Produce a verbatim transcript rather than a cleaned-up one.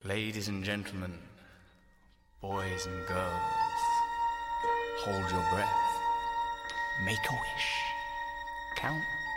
Ladies and gentlemen, boys and girls, hold your breath, make a wish, count